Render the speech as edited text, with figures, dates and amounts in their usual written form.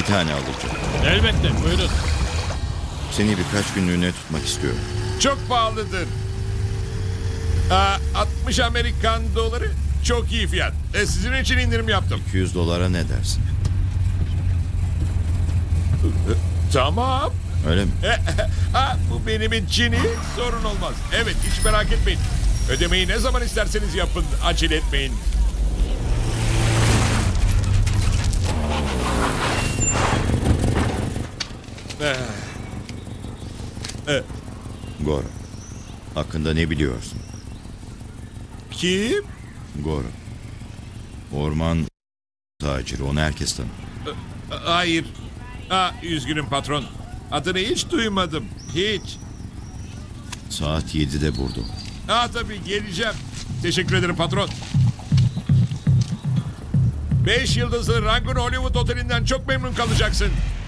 Bir tane alacağım. Elbette, buyurun. Seni birkaç günlüğüne tutmak istiyorum. Çok pahalıdır. 60 Amerikan doları çok iyi fiyat. Sizin için indirim yaptım. $200 ne dersin? Tamam. Öyle mi? Bu benim için hiç sorun olmaz. Evet, hiç merak etmeyin. Ödemeyi ne zaman isterseniz yapın. Acele etmeyin. Goro. Hakkında ne biliyorsun? Kim? Goro. Orman taciri. Onu herkes tanır. Hayır. Üzgünüm patron. Adını hiç duymadım. Hiç. Saat 7'de burada. Tabii geleceğim. Teşekkür ederim patron. 5 yıldızlı Rangoon Hollywood Oteli'nden çok memnun kalacaksın.